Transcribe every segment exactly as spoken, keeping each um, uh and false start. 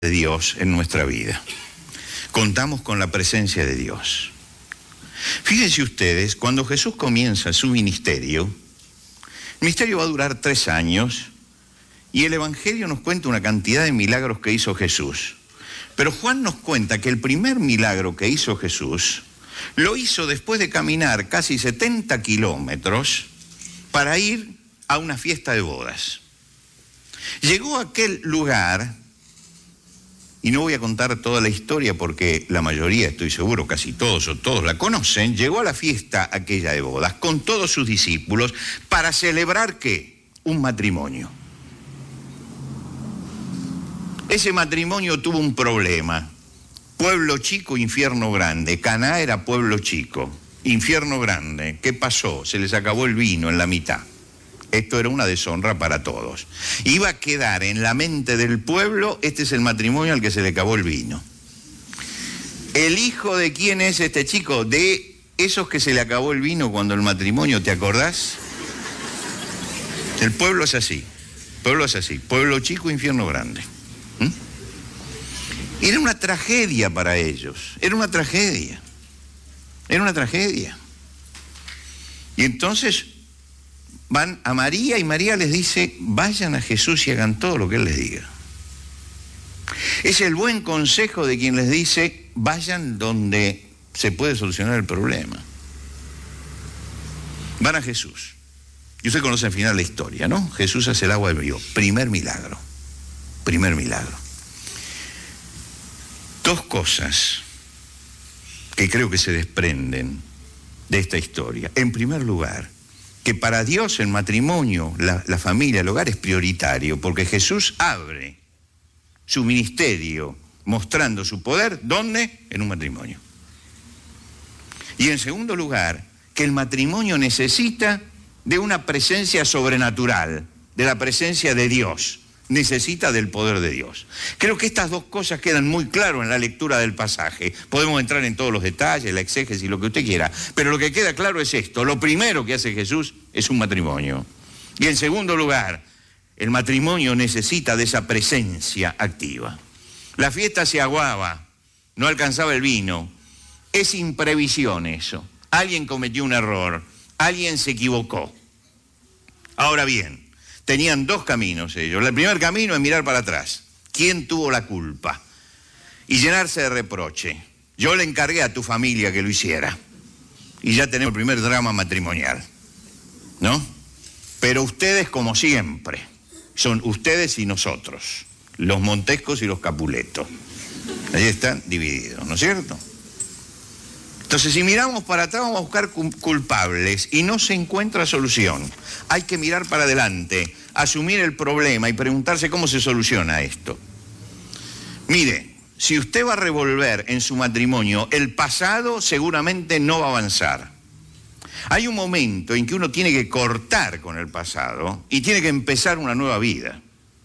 de Dios en nuestra vida. Contamos con la presencia de Dios. Fíjense ustedes, cuando Jesús comienza su ministerio, el ministerio va a durar tres años y el Evangelio nos cuenta una cantidad de milagros que hizo Jesús. Pero Juan nos cuenta que el primer milagro que hizo Jesús lo hizo después de caminar casi setenta kilómetros para ir a una fiesta de bodas. Llegó a aquel lugar, y no voy a contar toda la historia porque la mayoría, estoy seguro, casi todos o todos la conocen, llegó a la fiesta aquella de bodas con todos sus discípulos para celebrar, ¿qué? Un matrimonio. Ese matrimonio tuvo un problema. Pueblo chico, infierno grande. Caná era pueblo chico, infierno grande. ¿Qué pasó? Se les acabó el vino en la mitad. Esto era una deshonra para todos. Iba a quedar en la mente del pueblo, este es el matrimonio al que se le acabó el vino. ¿El hijo de quién es este chico? De esos que se le acabó el vino cuando el matrimonio, ¿te acordás? El pueblo es así, el pueblo es así, pueblo chico, infierno grande. ¿Mm? Era una tragedia para ellos, era una tragedia, era una tragedia. Y entonces van a María y María les dice, vayan a Jesús y hagan todo lo que Él les diga. Es el buen consejo de quien les dice, vayan donde se puede solucionar el problema. Van a Jesús. Y usted conoce al final la historia, ¿no? Jesús hace el agua del río. Primer milagro. Primer milagro. Dos cosas que creo que se desprenden de esta historia. En primer lugar, que para Dios el matrimonio, la, la familia, el hogar es prioritario, porque Jesús abre su ministerio mostrando su poder, ¿dónde? En un matrimonio. Y en segundo lugar, que el matrimonio necesita de una presencia sobrenatural, de la presencia de Dios, necesita del poder de Dios. Creo que estas dos cosas quedan muy claras en la lectura del pasaje. Podemos entrar en todos los detalles, la exégesis, lo que usted quiera, pero lo que queda claro es esto. Lo primero que hace Jesús es un matrimonio. Y en segundo lugar, el matrimonio necesita de esa presencia activa. La fiesta se aguaba, no alcanzaba el vino. Es imprevisión eso. Alguien cometió un error, alguien se equivocó. Ahora bien, tenían dos caminos ellos. El primer camino es mirar para atrás. ¿Quién tuvo la culpa? Y llenarse de reproche. Yo le encargué a tu familia que lo hiciera. Y ya tenemos el primer drama matrimonial, ¿no? Pero ustedes, como siempre, son ustedes y nosotros, los Montescos y los Capuleto. Ahí están divididos, ¿no es cierto? Entonces, si miramos para atrás, vamos a buscar culpables y no se encuentra solución. Hay que mirar para adelante, asumir el problema y preguntarse cómo se soluciona esto. Mire, si usted va a revolver en su matrimonio el pasado, seguramente no va a avanzar. Hay un momento en que uno tiene que cortar con el pasado y tiene que empezar una nueva vida.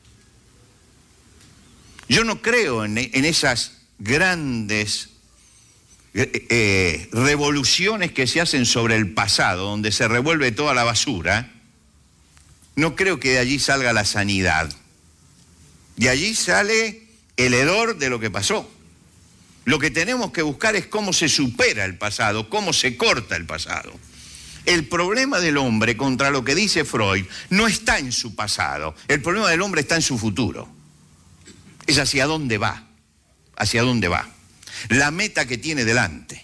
Yo no creo en, en esas grandes Eh, eh, revoluciones que se hacen sobre el pasado, donde se revuelve toda la basura. No creo que de allí salga la sanidad. De allí sale el hedor de lo que pasó. Lo que tenemos que buscar es cómo se supera el pasado, cómo se corta el pasado. El problema del hombre, contra lo que dice Freud, no está en su pasado. El problema del hombre está en su futuro. Es hacia dónde va, hacia dónde va. La meta que tiene delante.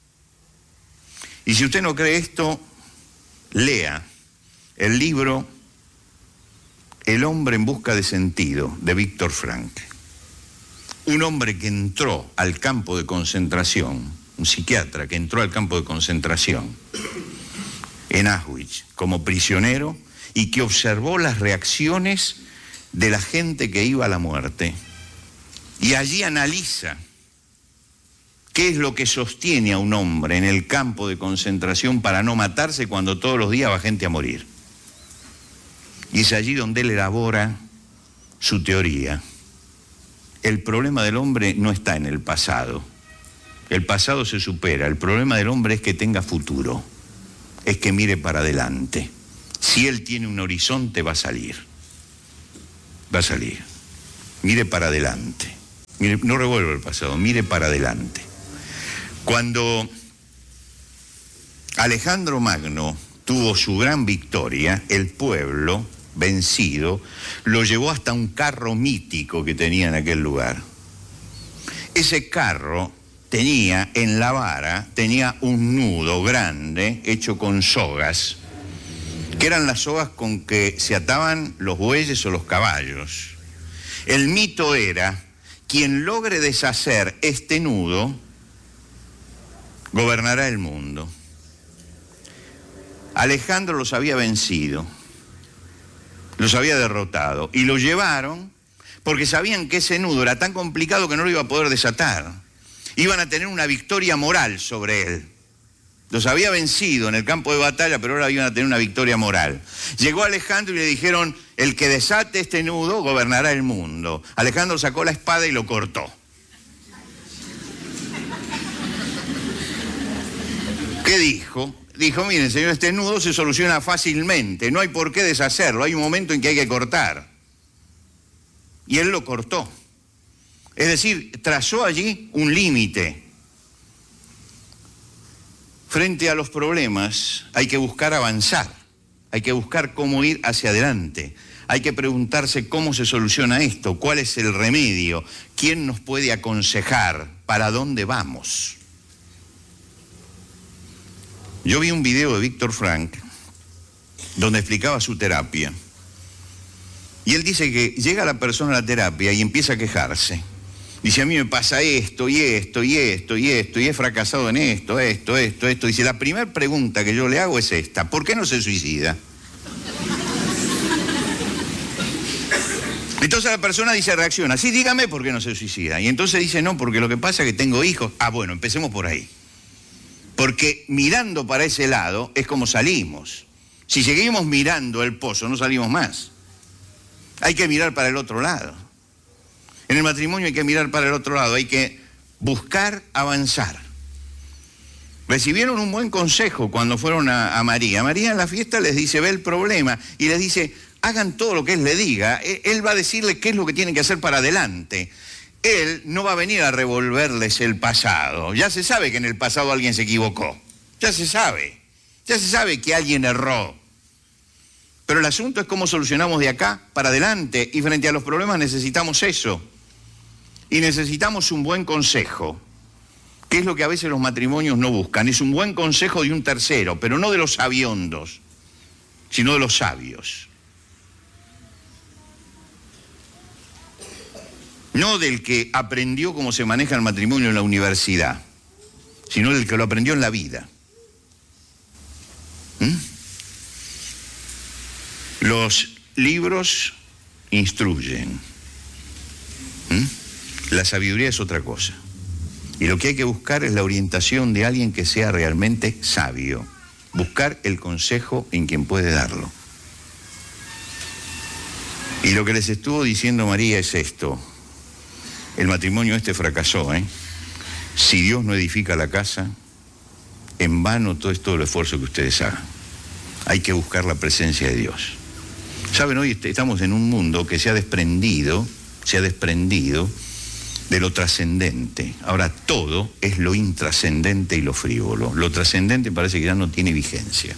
Y si usted no cree esto, lea el libro El hombre en busca de sentido, de Víctor Frankl. Un hombre que entró al campo de concentración, un psiquiatra que entró al campo de concentración en Auschwitz como prisionero y que observó las reacciones de la gente que iba a la muerte. Y allí analiza ¿qué es lo que sostiene a un hombre en el campo de concentración para no matarse cuando todos los días va gente a morir? Y es allí donde él elabora su teoría. El problema del hombre no está en el pasado. El pasado se supera. El problema del hombre es que tenga futuro. Es que mire para adelante. Si él tiene un horizonte, va a salir. Va a salir. Mire para adelante. Mire, no revuelva el pasado, mire para adelante. Cuando Alejandro Magno tuvo su gran victoria, el pueblo, vencido, lo llevó hasta un carro mítico que tenía en aquel lugar. Ese carro tenía en la vara, tenía un nudo grande hecho con sogas, que eran las sogas con que se ataban los bueyes o los caballos. El mito era, quien logre deshacer este nudo, gobernará el mundo. Alejandro los había vencido, los había derrotado, y lo llevaron porque sabían que ese nudo era tan complicado que no lo iba a poder desatar. Iban a tener una victoria moral sobre él. Los había vencido en el campo de batalla, pero ahora iban a tener una victoria moral. Llegó Alejandro y le dijeron, el que desate este nudo gobernará el mundo. Alejandro sacó la espada y lo cortó. ¿Qué dijo? Dijo, miren, señor, este nudo se soluciona fácilmente, no hay por qué deshacerlo, hay un momento en que hay que cortar. Y él lo cortó. Es decir, trazó allí un límite. Frente a los problemas hay que buscar avanzar, hay que buscar cómo ir hacia adelante, hay que preguntarse cómo se soluciona esto, cuál es el remedio, quién nos puede aconsejar, para dónde vamos. Yo vi un video de Víctor Frank donde explicaba su terapia. Y él dice que llega la persona a la terapia y empieza a quejarse. Dice, a mí me pasa esto, y esto, y esto, y esto, y he fracasado en esto, esto, esto, esto. Dice, la primera pregunta que yo le hago es esta, ¿por qué no se suicida? Entonces la persona dice, reacciona, sí, dígame por qué no se suicida. Y entonces dice, no, porque lo que pasa es que tengo hijos. Ah, bueno, empecemos por ahí. Porque mirando para ese lado es como salimos. Si seguimos mirando el pozo, no salimos más. Hay que mirar para el otro lado. En el matrimonio hay que mirar para el otro lado, hay que buscar avanzar. Recibieron un buen consejo cuando fueron a, a María. María en la fiesta les dice, ve el problema, y les dice, hagan todo lo que él le diga. Él va a decirles qué es lo que tienen que hacer para adelante. Él no va a venir a revolverles el pasado. Ya se sabe que en el pasado alguien se equivocó. Ya se sabe. Ya se sabe que alguien erró. Pero el asunto es cómo solucionamos de acá para adelante, y frente a los problemas necesitamos eso. Y necesitamos un buen consejo, que es lo que a veces los matrimonios no buscan. Es un buen consejo de un tercero, pero no de los sabiondos, sino de los sabios. No del que aprendió cómo se maneja el matrimonio en la universidad, sino del que lo aprendió en la vida. ¿Mm? Los libros instruyen. ¿Mm? La sabiduría es otra cosa. Y lo que hay que buscar es la orientación de alguien que sea realmente sabio. Buscar el consejo en quien puede darlo. Y lo que les estuvo diciendo María es esto. El matrimonio este fracasó, ¿eh? Si Dios no edifica la casa, en vano todo es todo el esfuerzo que ustedes hagan. Hay que buscar la presencia de Dios. Saben, hoy estamos en un mundo que se ha desprendido, se ha desprendido de lo trascendente. Ahora todo es lo intrascendente y lo frívolo. Lo trascendente parece que ya no tiene vigencia.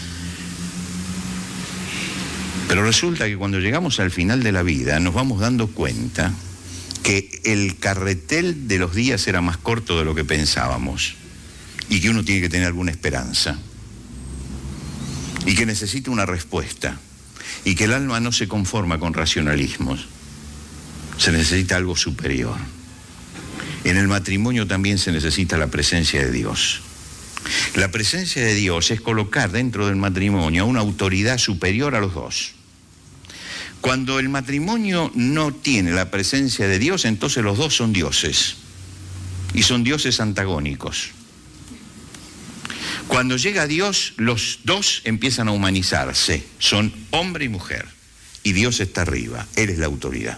Pero resulta que cuando llegamos al final de la vida nos vamos dando cuenta que el carretel de los días era más corto de lo que pensábamos y que uno tiene que tener alguna esperanza y que necesita una respuesta y que el alma no se conforma con racionalismos, se necesita algo superior. En el matrimonio también se necesita la presencia de Dios. La presencia de Dios es colocar dentro del matrimonio a una autoridad superior a los dos. Cuando el matrimonio no tiene la presencia de Dios, entonces los dos son dioses, y son dioses antagónicos. Cuando llega Dios, los dos empiezan a humanizarse, son hombre y mujer, y Dios está arriba, Él es la autoridad.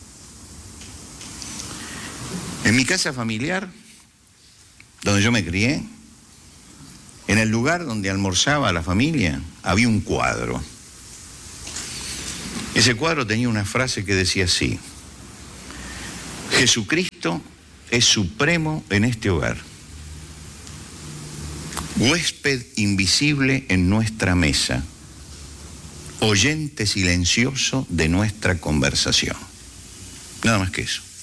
En mi casa familiar, donde yo me crié, en el lugar donde almorzaba la familia, había un cuadro. Ese cuadro tenía una frase que decía así: Jesucristo es supremo en este hogar, huésped invisible en nuestra mesa, oyente silencioso de nuestra conversación. Nada más que eso.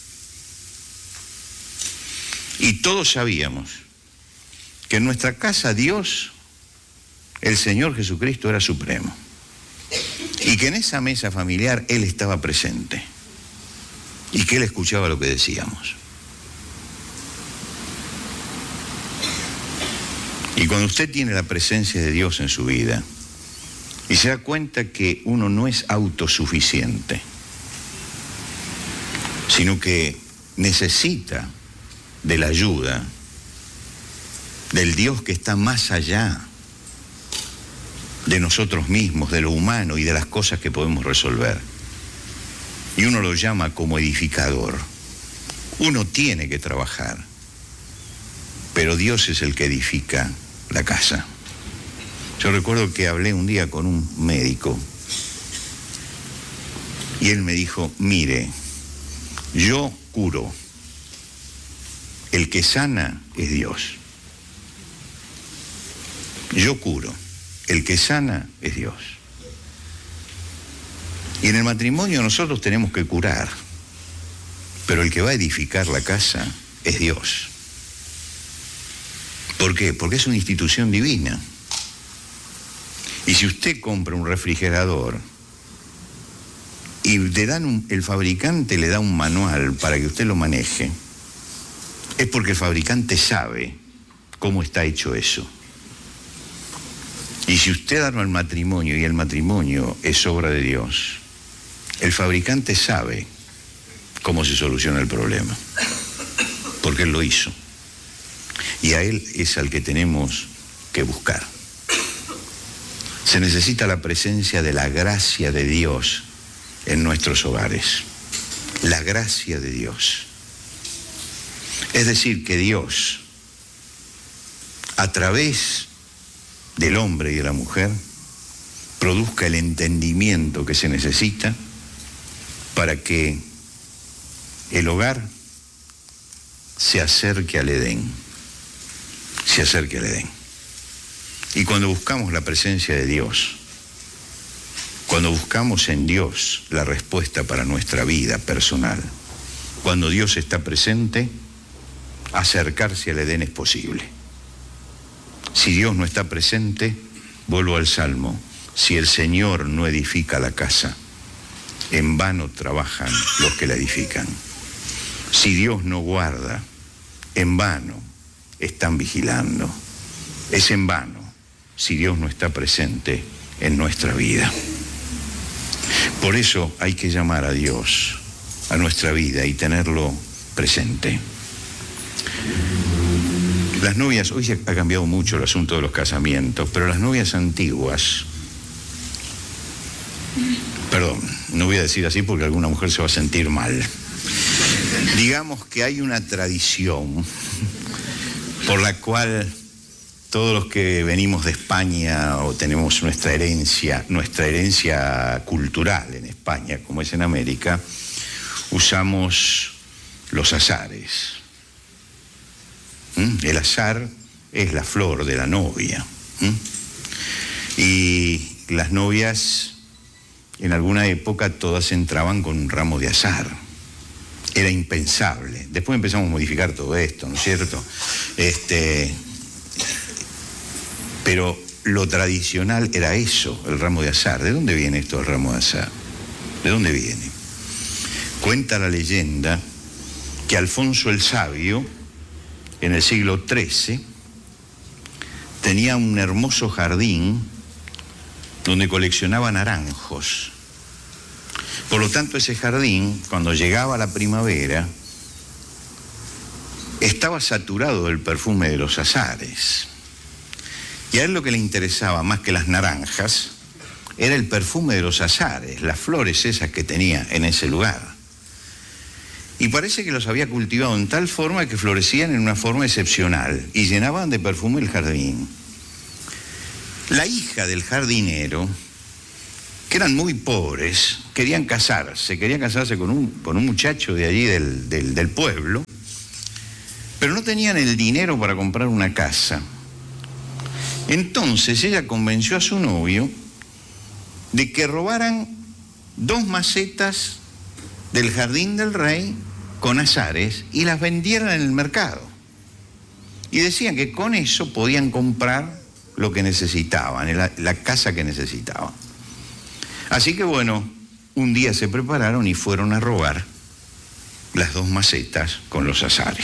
Y todos sabíamos que en nuestra casa Dios, el Señor Jesucristo, era supremo. Y que en esa mesa familiar Él estaba presente. Y que Él escuchaba lo que decíamos. Y cuando usted tiene la presencia de Dios en su vida y se da cuenta que uno no es autosuficiente, sino que necesita de la ayuda del Dios que está más allá de nosotros mismos, de lo humano y de las cosas que podemos resolver. Y uno lo llama como edificador. Uno tiene que trabajar, pero Dios es el que edifica la casa. Yo recuerdo que hablé un día con un médico y él me dijo, mire, yo curo, el que sana es Dios. Yo curo, el que sana es Dios. Y en el matrimonio nosotros tenemos que curar, pero el que va a edificar la casa es Dios. ¿Por qué? Porque es una institución divina. Y si usted compra un refrigerador y le dan un, el fabricante le da un manual para que usted lo maneje, es porque el fabricante sabe cómo está hecho eso. Y si usted arma el matrimonio y el matrimonio es obra de Dios, el fabricante sabe cómo se soluciona el problema, porque Él lo hizo. Y a Él es al que tenemos que buscar. Se necesita la presencia de la gracia de Dios en nuestros hogares. La gracia de Dios. Es decir, que Dios, a través del hombre y de la mujer, produzca el entendimiento que se necesita para que el hogar se acerque al Edén. Se acerque al Edén. Y cuando buscamos la presencia de Dios, cuando buscamos en Dios la respuesta para nuestra vida personal, cuando Dios está presente, acercarse al Edén es posible. Si Dios no está presente, vuelvo al Salmo, si el Señor no edifica la casa, en vano trabajan los que la edifican. Si Dios no guarda, en vano están vigilando. Es en vano si Dios no está presente en nuestra vida. Por eso hay que llamar a Dios a nuestra vida y tenerlo presente. Las novias, hoy se ha cambiado mucho el asunto de los casamientos, pero las novias antiguas, perdón, no voy a decir así porque alguna mujer se va a sentir mal. Digamos que hay una tradición por la cual todos los que venimos de España o tenemos nuestra herencia, nuestra herencia cultural en España, como es en América, usamos los azares. ¿Mm? El azar es la flor de la novia. ¿Mm? Y las novias, en alguna época, todas entraban con un ramo de azar. Era impensable. Después empezamos a modificar todo esto, ¿no es cierto? Este, pero lo tradicional era eso, el ramo de azar. ¿De dónde viene esto, el ramo de azar? ¿De dónde viene? Cuenta la leyenda que Alfonso el Sabio, en el siglo trece, tenía un hermoso jardín donde coleccionaba naranjos. Por lo tanto, ese jardín, cuando llegaba la primavera, estaba saturado del perfume de los azares. Y a él lo que le interesaba más que las naranjas era el perfume de los azares, las flores esas que tenía en ese lugar. Y parece que los había cultivado en tal forma que florecían en una forma excepcional y llenaban de perfume el jardín. La hija del jardinero que eran muy pobres, querían casarse, querían casarse con un, con un muchacho de allí del, del, del pueblo, pero no tenían el dinero para comprar una casa. Entonces ella convenció a su novio de que robaran dos macetas del jardín del rey con azares y las vendieran en el mercado. Y decían que con eso podían comprar lo que necesitaban, la, la casa que necesitaban. Así que bueno, un día se prepararon y fueron a robar las dos macetas con los azares.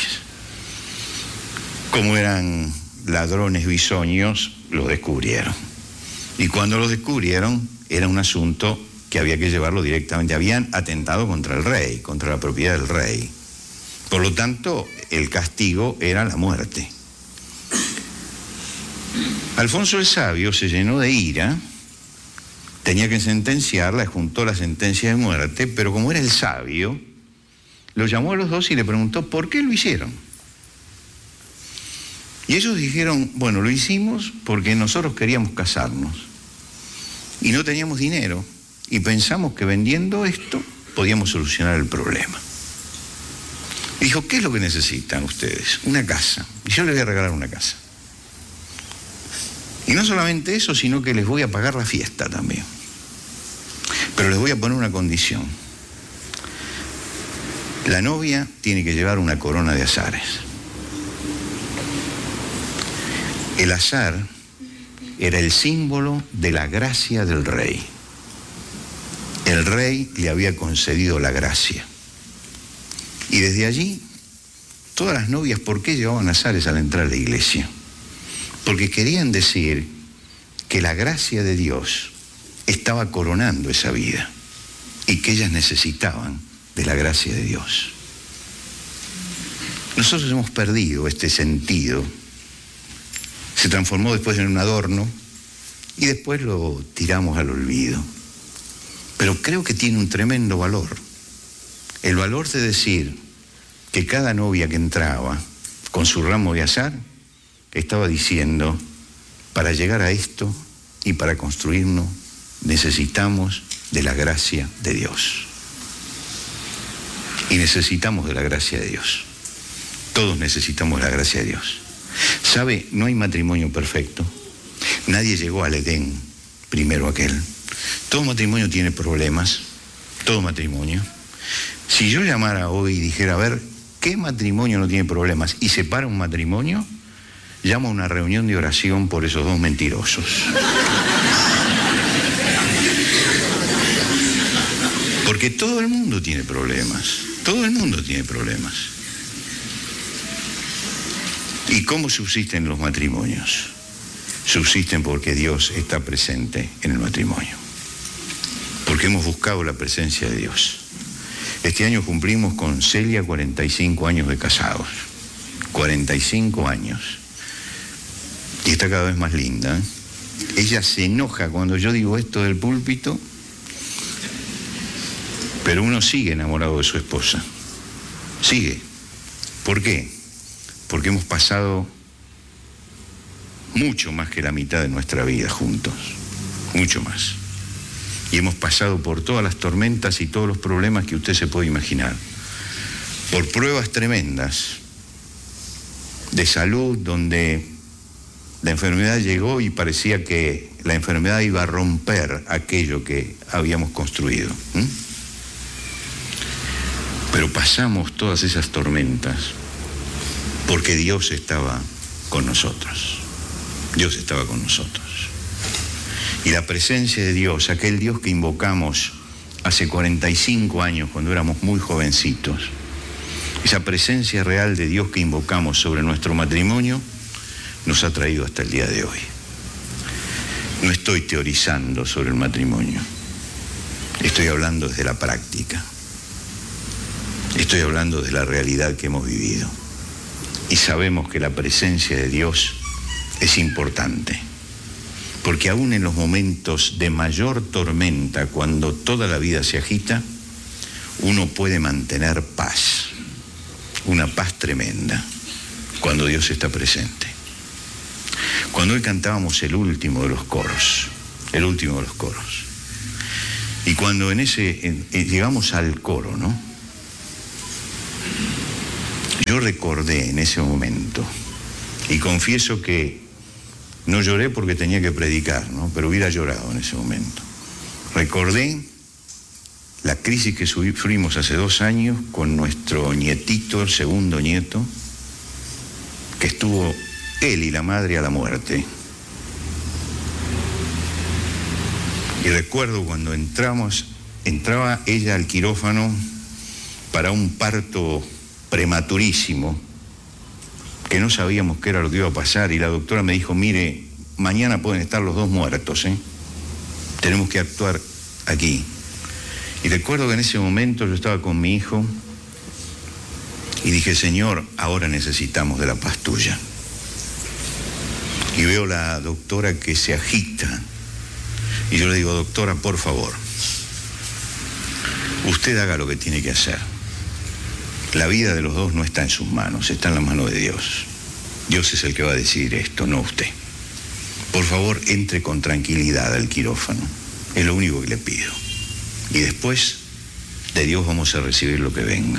Como eran ladrones bisoños, lo descubrieron. Y cuando lo descubrieron, era un asunto que había que llevarlo directamente. Habían atentado contra el rey, contra la propiedad del rey. Por lo tanto, el castigo era la muerte. Alfonso el Sabio se llenó de ira, tenía que sentenciarla, juntó la sentencia de muerte, pero como era el sabio, lo llamó a los dos y le preguntó por qué lo hicieron. Y ellos dijeron, bueno, lo hicimos porque nosotros queríamos casarnos y no teníamos dinero y pensamos que vendiendo esto podíamos solucionar el problema. Y dijo, ¿qué es lo que necesitan ustedes? Una casa. Y yo les voy a regalar una casa. Y no solamente eso, sino que les voy a pagar la fiesta también. Pero les voy a poner una condición. La novia tiene que llevar una corona de azares. El azar era el símbolo de la gracia del rey. El rey le había concedido la gracia. Y desde allí, todas las novias, ¿por qué llevaban azares al entrar a la iglesia? Porque querían decir que la gracia de Dios estaba coronando esa vida y que ellas necesitaban de la gracia de Dios. Nosotros hemos perdido este sentido. Se transformó después en un adorno y después lo tiramos al olvido. Pero creo que tiene un tremendo valor. El valor de decir que cada novia que entraba con su ramo de azar estaba diciendo, para llegar a esto y para construirnos necesitamos de la gracia de Dios. Y necesitamos de la gracia de Dios. Todos necesitamos la gracia de Dios. ¿Sabe? No hay matrimonio perfecto. Nadie llegó al Edén primero aquel. Todo matrimonio tiene problemas. Todo matrimonio. Si yo llamara hoy y dijera, a ver, ¿qué matrimonio no tiene problemas? Y separa un matrimonio, llamo a una reunión de oración por esos dos mentirosos. Porque todo el mundo tiene problemas. Todo el mundo tiene problemas. ¿Y cómo subsisten los matrimonios? Subsisten porque Dios está presente en el matrimonio. Porque hemos buscado la presencia de Dios. Este año cumplimos con Celia cuarenta y cinco años de casados. cuarenta y cinco años. Y está cada vez más linda. Ella se enoja cuando yo digo esto del púlpito, pero uno sigue enamorado de su esposa. Sigue. ¿Por qué? Porque hemos pasado mucho más que la mitad de nuestra vida juntos. Mucho más. Y hemos pasado por todas las tormentas y todos los problemas que usted se puede imaginar. Por pruebas tremendas de salud, donde la enfermedad llegó y parecía que la enfermedad iba a romper aquello que habíamos construido. ¿Mm? Pero pasamos todas esas tormentas porque Dios estaba con nosotros. Dios estaba con nosotros. Y la presencia de Dios, aquel Dios que invocamos hace cuarenta y cinco años cuando éramos muy jovencitos, esa presencia real de Dios que invocamos sobre nuestro matrimonio, nos ha traído hasta el día de hoy. No estoy teorizando sobre el matrimonio, estoy hablando desde la práctica, estoy hablando de la realidad que hemos vivido. Y sabemos que la presencia de Dios es importante, porque aún en los momentos de mayor tormenta, cuando toda la vida se agita, uno puede mantener paz, una paz tremenda, cuando Dios está presente. Cuando hoy cantábamos el último de los coros, el último de los coros, Y cuando en ese en, en, llegamos al coro, ¿no? Yo recordé en ese momento, y confieso que no lloré porque tenía que predicar, ¿no? Pero hubiera llorado en ese momento. Recordé la crisis que sufrimos hace dos años con nuestro nietito, el segundo nieto, que estuvo él y la madre a la muerte. Y recuerdo cuando entramos, entraba ella al quirófano para un parto prematurísimo, que no sabíamos qué era lo que iba a pasar, y la doctora me dijo, mire, mañana pueden estar los dos muertos, ¿eh? Tenemos que actuar aquí. Y recuerdo que en ese momento yo estaba con mi hijo y dije, Señor, ahora necesitamos de la paz tuya. Y veo a la doctora que se agita. Y yo le digo, doctora, por favor, usted haga lo que tiene que hacer. La vida de los dos no está en sus manos, está en la mano de Dios. Dios es el que va a decidir esto, no usted. Por favor, entre con tranquilidad al quirófano. Es lo único que le pido. Y después de Dios vamos a recibir lo que venga.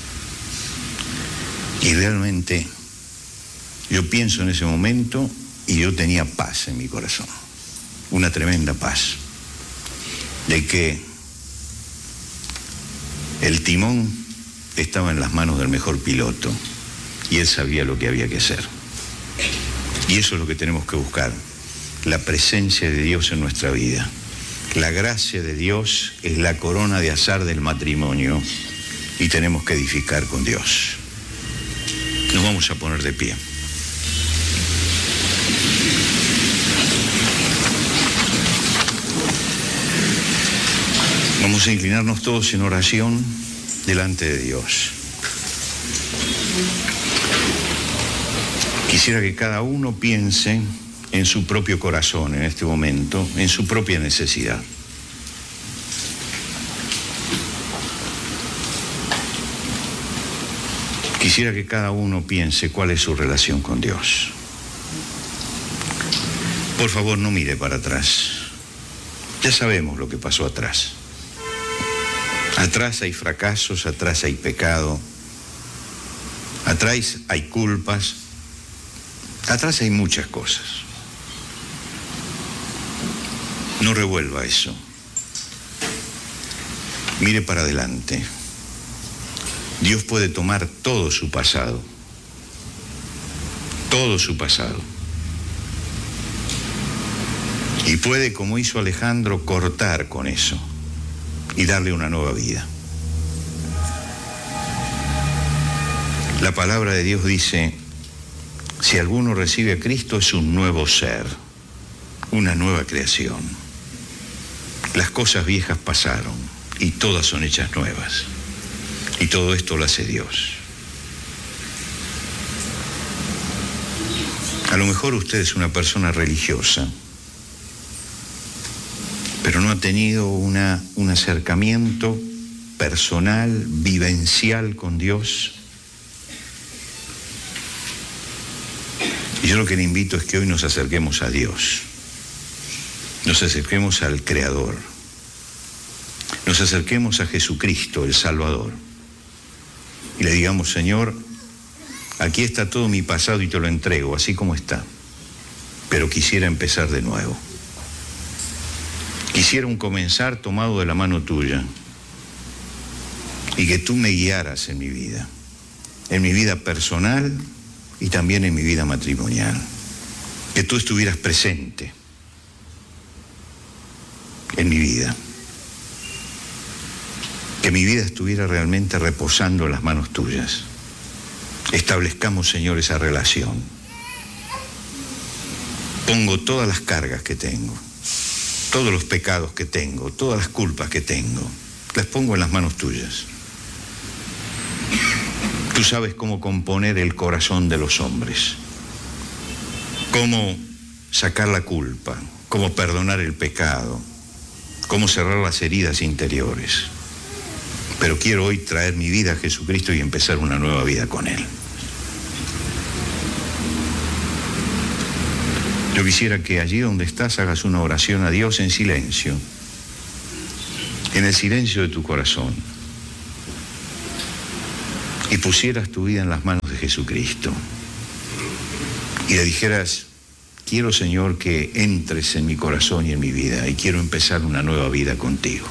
Y realmente yo pienso en ese momento y yo tenía paz en mi corazón. Una tremenda paz, de que el timón estaba en las manos del mejor piloto y él sabía lo que había que hacer. Y eso es lo que tenemos que buscar, la presencia de Dios en nuestra vida. La gracia de Dios es la corona de azar del matrimonio y tenemos que edificar con Dios. Nos vamos a poner de pie. Vamos a inclinarnos todos en oración delante de Dios. Quisiera que cada uno piense en su propio corazón en este momento, en su propia necesidad. Quisiera que cada uno piense cuál es su relación con Dios. Por favor, no mire para atrás. Ya sabemos lo que pasó atrás. Atrás hay fracasos, atrás hay pecado, atrás hay culpas, atrás hay muchas cosas. No revuelva eso. Mire para adelante. Dios puede tomar todo su pasado, todo su pasado, y puede, como hizo Alejandro, cortar con eso y darle una nueva vida. La palabra de Dios dice, si alguno recibe a Cristo es un nuevo ser, una nueva creación. Las cosas viejas pasaron y todas son hechas nuevas. Y todo esto lo hace Dios. A lo mejor usted es una persona religiosa, pero no ha tenido una, un acercamiento personal, vivencial con Dios. Y yo lo que le invito es que hoy nos acerquemos a Dios, nos acerquemos al Creador, nos acerquemos a Jesucristo, el Salvador, y le digamos, Señor, aquí está todo mi pasado y te lo entrego, así como está, pero quisiera empezar de nuevo. Quisiera un comenzar tomado de la mano tuya y que tú me guiaras en mi vida, en mi vida personal y también en mi vida matrimonial. Que tú estuvieras presente en mi vida. Que mi vida estuviera realmente reposando en las manos tuyas. Establezcamos, Señor, esa relación. Pongo todas las cargas que tengo, todos los pecados que tengo, todas las culpas que tengo, las pongo en las manos tuyas. Tú sabes cómo componer el corazón de los hombres, cómo sacar la culpa, cómo perdonar el pecado, cómo cerrar las heridas interiores. Pero quiero hoy traer mi vida a Jesucristo y empezar una nueva vida con Él. Yo quisiera que allí donde estás hagas una oración a Dios en silencio. en el silencio de tu corazón y pusieras tu vida en las manos de Jesucristo y le dijeras: quiero, Señor, que entres en mi corazón y en mi vida, y quiero empezar una nueva vida contigo.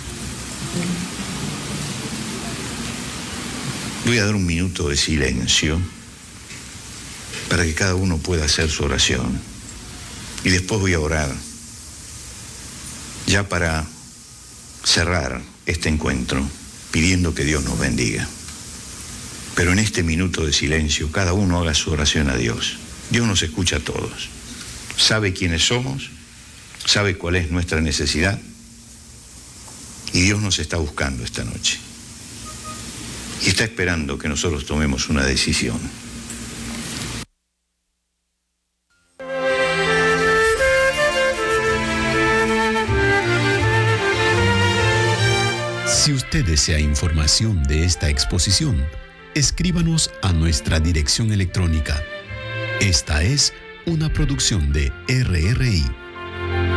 Voy a dar un minuto de silencio para que cada uno pueda hacer su oración, y después voy a orar ya para cerrar este encuentro, pidiendo que Dios nos bendiga. Pero en este minuto de silencio, cada uno haga su oración a Dios. Dios nos escucha a todos. Sabe quiénes somos, sabe cuál es nuestra necesidad, y Dios nos está buscando esta noche. Y está esperando que nosotros tomemos una decisión. Si usted desea información de esta exposición, escríbanos a nuestra dirección electrónica. Esta es una producción de R R I.